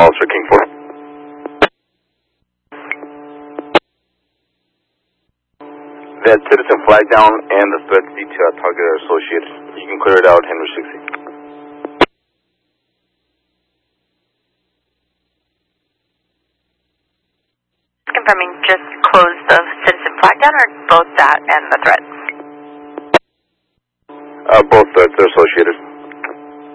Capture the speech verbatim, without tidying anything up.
Hollister King four. That citizen flag down and the threat detail target are associated. You can clear it out, Henry sixty. Confirming, just close the citizen flag down or both that and the threat? Uh, both threats are associated.